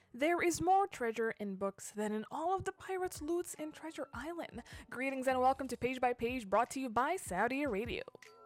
There is more treasure in books than in all of the pirates' loots in Treasure Island. Greetings and welcome to Page by Page, brought to you by Saudi Radio.